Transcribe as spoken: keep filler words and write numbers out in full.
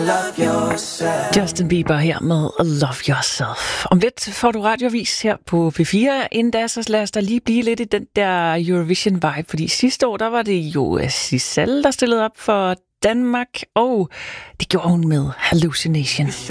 Justin Bieber her med Love Yourself. Om lidt får du radiovis her på P fire. Inden da, så lad os da lige blive lidt i den der Eurovision-vibe, fordi sidste år, der var det jo Sissel, der stillede op for Danmark, og det gjorde hun med Hallucination.